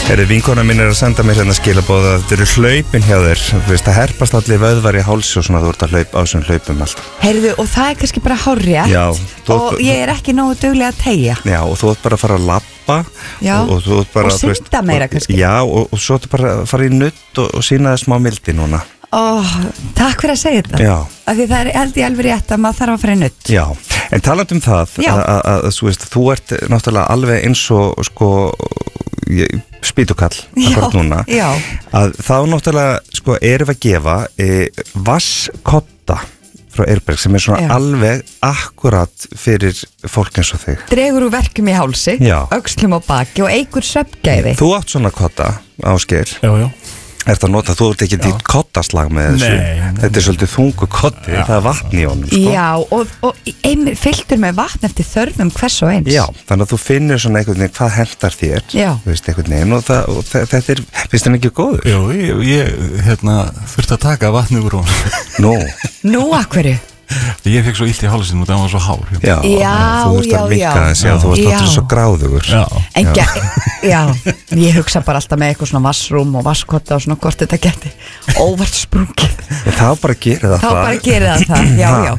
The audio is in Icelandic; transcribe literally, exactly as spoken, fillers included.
Er þið vinkona mín er að senda mér hérna skilaboð að þetta eru hlaupin hjá þér. Þú veist, það herpast allir vöðvar í hálsi og svona þú ert að hlaupa á þessum hlaupum alltaf. Heyrðu, og það er kannski bara hárrétt. Já, þú- Og ég er ekki nógu duglega að teygja. Já, og þú ert bara að fara að labba Já, og, og, þú ert bara, og þú veist, synda meira kannski. Já, og, og svo ertu bara að fara í nudd og, og sína það smá mildi núna. Ó, takk fyrir að segja þetta. Já. Af því það er held ég alveg rétt að maður þarf að fara í nudd. Já, en talandi um það Já. að, að, að þú veist, þú ert náttúrulega alveg eins og sko ég- spýtukall akkurat núna já. að þá náttúrulega sko erum við að gefa e, vasskotta frá Airberg sem er svona Já. alveg akkurat fyrir fólk eins og þig. Dregur úr verkum í hálsi, Já. öxlum á baki og eigur svefngæði. Þú átt svona kotta, Ásgeir. Já, já. Ert að nota, þú ert ekki dýtt kottaslag með þessu. Nei, nei, Þetta er svolítið þungu kotti, það er vatn í honum sko. Já, og, og einmitt fylltur með vatn eftir þörfum hvers og eins. Já, þannig að þú finnur svona einhvern veginn hvað hendar þér. Já. Þú veist, einhvern veginn og, það, og þe- þetta er, finnst það ekki góður? Jú, ég, ég hérna, þurfti að taka vatni úr hún. Nú, Nú, akkurju? Ég fekk svo illt í hálsinn út af hann var svo hár. hérna. já, Já, þú ert já, að minka já. þessi og þú ert Já. náttúrulega svo gráðugur. Já. En já. já, ég hugsa bara alltaf með eitthvað svona vassrúm og vasskotta og svona hvort þetta geti óvart sprungið. Þá bara gerir það Þá það. bara gerir það það, já, já.